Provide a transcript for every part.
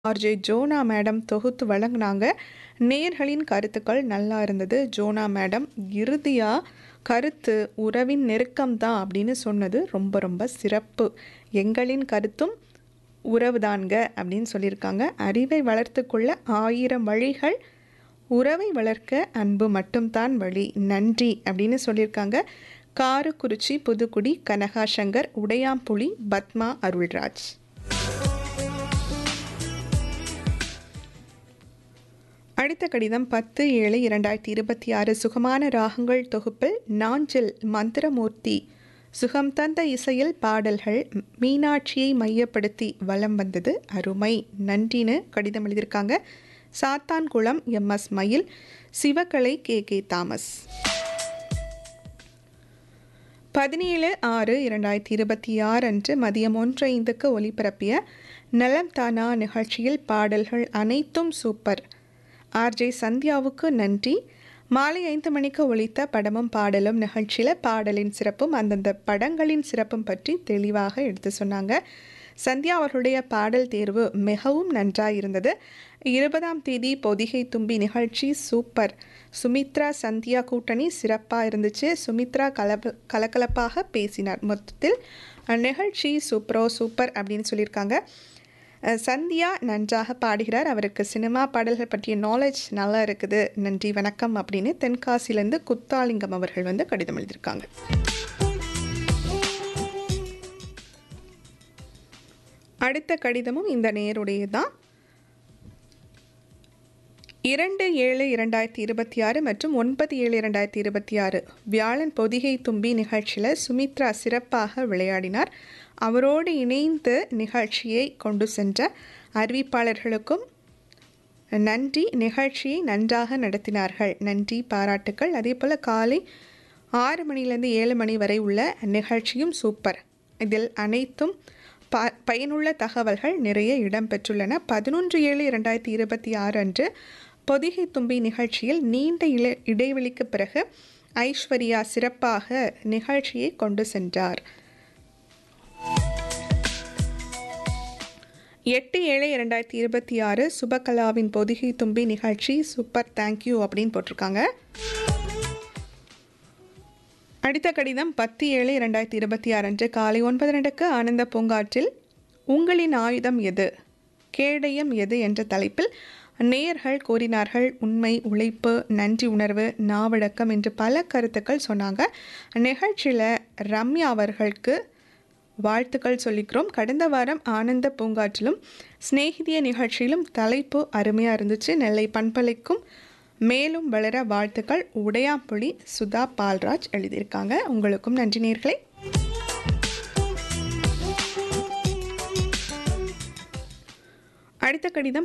RJ ஜோனா madam தொகுத்து வழங்குனாங்க. நேயர்களின் கருத்துக்கள் நல்லா இருந்தது. ஜோனா மேடம் இறுதியாக கருத்து உறவின் நெருக்கம் தான் அப்படின்னு சொன்னது ரொம்ப ரொம்ப சிறப்பு. எங்களின் கருத்தும் உறவுதான்க அப்படின்னு சொல்லியிருக்காங்க. அறிவை வளர்த்துக்கொள்ள 1000 வழிகள், உறவை வளர்க்க அன்பு மட்டும்தான் வழி, நன்றி அப்படின்னு சொல்லியிருக்காங்க. காரக்குறிச்சி புதுக்குடி கனகா சங்கர், உடையாம்புலி பத்மா அருள்ராஜ். அடுத்த கடிதம் 10/7/2026 சுகமான ராகங்கள் தொகுப்பில் நாஞ்சில் மந்திரமூர்த்தி சுகம் தந்த இசையில் பாடல்கள் மீனாட்சியை மையப்படுத்தி வலம் வந்தது அருமை, நன்றின்னு கடிதம் எழுதியிருக்காங்க. சாத்தான்குளம் MS மயில், சிவகலை KK தாமஸ். 17/6/2026 அன்று மதியம் 1:05க்கு ஒலிபரப்பிய நலம் தானா நிகழ்ச்சியில் பாடல்கள் அனைத்தும் சூப்பர். ஆர்ஜே சந்தியாவுக்கு நன்றி. மாலை 5 மணிக்கு ஒலித்த படமும் பாடலும் நிகழ்ச்சியில் பாடலின் சிறப்பும் அந்தந்த படங்களின் சிறப்பும் பற்றி தெளிவாக எடுத்து சொன்னாங்க. சந்தியா அவர்களுடைய பாடல் தேர்வு மிகவும் நன்றாயிருந்தது. 20ஆம் தேதி பொதிகை தும்பி நிகழ்ச்சி சூப்பர். சுமித்ரா சந்தியா கூட்டணி சிறப்பாக இருந்துச்சு. சுமித்ரா கலகலப்பாக பேசினார். மொத்தத்தில் நிகழ்ச்சி சூப்பர் அப்படின்னு சொல்லியிருக்காங்க. சந்தியா நன்றாக பாடுகிறார், அவருக்கு சினிமா பாடல்கள் பற்றிய நாலேஜ் நல்லா இருக்குது, நன்றி வணக்கம் அப்படின்னு தென்காசியிலேருந்து குத்தாலிங்கம் அவர்கள் கடிதம் எழுதியிருக்காங்க. அடுத்த கடிதமும் இந்த நேருடைய தான். 2/7/2026 மற்றும் 9/7/2026 வியாழன் பொதிகை தும்பி நிகழ்ச்சியில் சுமித்ரா சிறப்பாக விளையாடினார். அவரோடு இணைந்து நிகழ்ச்சியை கொண்டு சென்ற அறிவிப்பாளர்களுக்கும் நன்றி. நிகழ்ச்சியை நன்றாக நடத்தினார்கள், நன்றி, பாராட்டுக்கள். அதே போல் காலை 6 மணிலேருந்து 7 மணி வரை உள்ள நிகழ்ச்சியும் சூப்பர். இதில் அனைத்தும் பயனுள்ள தகவல்கள் நிறைய இடம்பெற்றுள்ளன. 11/7/2026 அன்று பொதிகை தும்பி நிகழ்ச்சியில் நீண்ட இடைவெளிக்கு பிறகு ஐஸ்வர்யா சிறப்பாக நிகழ்ச்சியை கொண்டு சென்றார். 8/7/2026 சுபகலாவின் பொதிகை தும்பி நிகழ்ச்சி சூப்பர், தேங்க்யூ அப்படின்னு போட்டிருக்காங்க. அடுத்த கடிதம் 10/7/2026 அன்று காலை 9:02க்கு ஆனந்த பூங்காற்றில் உங்களின் ஆயுதம் எது, கேடயம் எது என்ற தலைப்பில் நேயர்கள் கூறினார்கள். உண்மை, உழைப்பு, நன்றி உணர்வு, நாவடக்கம் என்று பல கருத்துக்கள் சொன்னாங்க. நிகழ்ச்சியில் ரம்யா அவர்களுக்கு வாழ்த்துக்கள் சொல்லிக்கிறோம். கடந்த வாரம் ஆனந்த பூங்காற்றிலும் ஸ்நேகிதிய நிகழ்ச்சியிலும் தலைப்பு அருமையாக இருந்துச்சு. நெல்லை பண்பலைக்கும் மேலும் வளர வாழ்த்துக்கள். உடையாம்புலி சுதா பால்ராஜ் எழுதியிருக்காங்க. உங்களுக்கும் நன்றி நேயர்களே. அடுத்த கடிதம்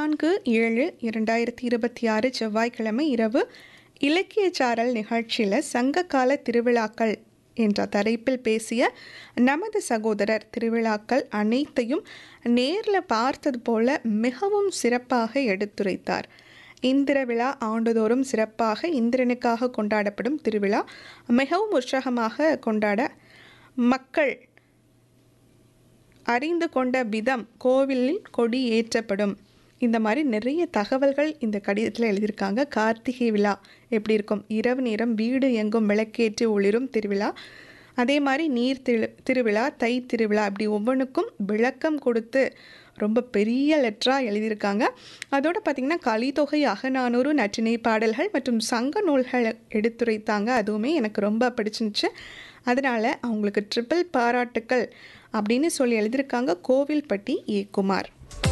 14/7/2026 செவ்வாய்க்கிழமை இரவு இலக்கிய சாரல் நிகழ்ச்சியில் சங்ககால திருவிழாக்கள் என்ற தலைப்பில் பேசிய நமது சகோதரர் திருவிழாக்கள் அனைத்தையும் நேரில் பார்த்தது போல மிகவும் சிறப்பாக எடுத்துரைத்தார். இந்திர விழா ஆண்டுதோறும் சிறப்பாக இந்திரனுக்காக கொண்டாடப்படும் திருவிழா மிகவும் உற்சாகமாக கொண்டாட மக்கள் அறிந்து கொண்ட விதம், கோவிலில் கொடி ஏற்றப்படும், இந்த மாதிரி நிறைய தகவல்கள் இந்த கடிதத்தில் எழுதியிருக்காங்க. கார்த்திகை விழா எப்படி இருக்கும், இரவு நேரம் வீடு எங்கும் விளக்கேற்றி ஒளிரும் திருவிழா, அதே மாதிரி நீர் திருவிழா, தை திருவிழா, அப்படி ஒவ்வொன்றுக்கும் விளக்கம் கொடுத்து ரொம்ப பெரிய லெட்டராக எழுதியிருக்காங்க. அதோடு பார்த்திங்கன்னா கலித்தொகை, அகநானூறு, நற்றிணை பாடல்கள் மற்றும் சங்க நூல்கள் எடுத்துரைத்தாங்க. அதுவுமே எனக்கு ரொம்ப பிடிச்சிருந்துச்சு. அதனால் அவங்களுக்கு ட்ரிபிள் பாராட்டுக்கள் அப்படின்னு சொல்லி எழுதியிருக்காங்க. கோவில்பட்டி ஏ. குமார்.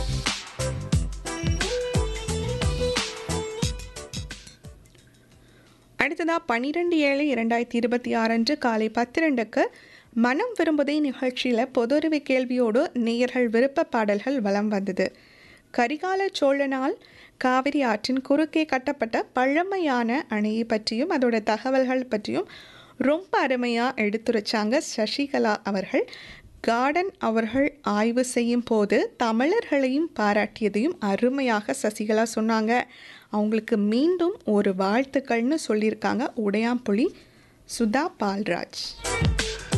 அடுத்ததாக 12/7/2026 அன்று காலை 10:02க்கு மனம் விரும்புதை நிகழ்ச்சியில் பொதறிவு கேள்வியோடு நேயர்கள் விருப்ப பாடல்கள் வலம் வந்தது. கரிகால சோழனால் காவிரி ஆற்றின் குறுக்கே கட்டப்பட்ட பழமையான அணையை பற்றியும் அதோட தகவல்கள் பற்றியும் ரொம்ப அருமையாக எடுத்துரைச்சாங்க சசிகலா அவர்கள். கார்டன் அவர்கள் ஆய்வு செய்யும் போது தமிழர்களையும் பாராட்டியதையும் அருமையாக சசிகலா சொன்னாங்க. அவங்களுக்கு மீண்டும் ஒரு வாழ்த்துக்கள்னு சொல்லியிருக்காங்க. உடையாம்புலி சுதா பால்ராஜ்.